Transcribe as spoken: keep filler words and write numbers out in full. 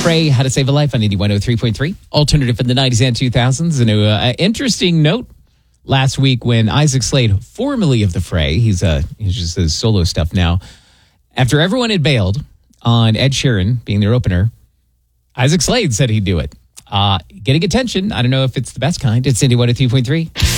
Fray, How to Save a Life on eighty-one oh three point three. Alternative in the nineties and two thousands. And an uh, interesting note last week when Isaac Slade, formerly of the Fray, he's, uh, he's just his solo stuff now. After everyone had bailed on Ed Sheeran being their opener, Isaac Slade said he'd do it. Uh, getting attention. I don't know if it's the best kind. It's eighty-one oh three point three.